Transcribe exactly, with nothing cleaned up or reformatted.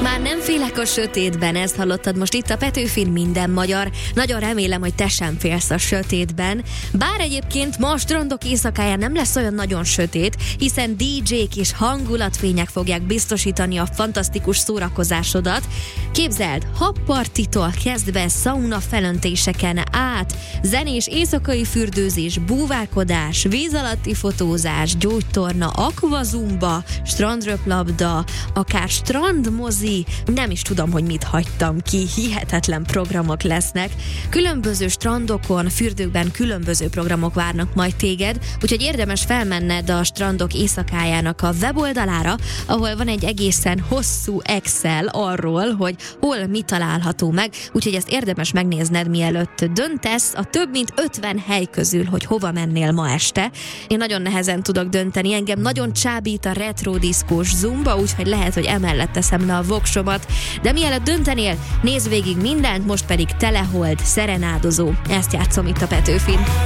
Már nem félek a sötétben, ezt hallottad most itt a Petőfin Minden Magyar. Nagyon remélem, hogy te sem félsz a sötétben. Bár egyébként ma a strandok éjszakáján nem lesz olyan nagyon sötét, hiszen dé dzsék és hangulatfények fogják biztosítani a fantasztikus szórakozásodat. Képzeld, habpartitól kezdve szauna felöntéseken át, zenés éjszakai fürdőzés, búvárkodás, víz alatti fotózás, gyógytorna, akvazumba, strandröplabda, akár strandmozi, nem is tudom, hogy mit hagytam ki, hihetetlen programok lesznek. Különböző strandokon, fürdőkben különböző programok várnak majd téged, úgyhogy érdemes felmenned a strandok éjszakájának a weboldalára, ahol van egy egészen hosszú Excel arról, hogy hol mi található meg, úgyhogy ezt érdemes megnézned, mielőtt döntesz a több mint ötven hely közül, hogy hova mennél ma este. Én nagyon nehezen tudok dönteni, engem nagyon csábít a retro diszkós zumba, úgyhogy lehet, hogy emellett teszem le a voksomat, de mielőtt döntenél, nézd végig mindent, most pedig Telehold, Szerenádozó. Ezt játszom itt a Petőfin.